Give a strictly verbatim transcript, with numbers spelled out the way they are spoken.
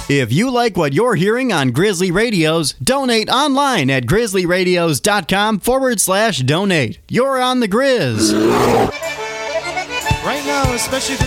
If you like what you're hearing on Grizzly Radios, donate online at grizzlyradios.com forward slash donate. You're on the Grizz. Right now, especially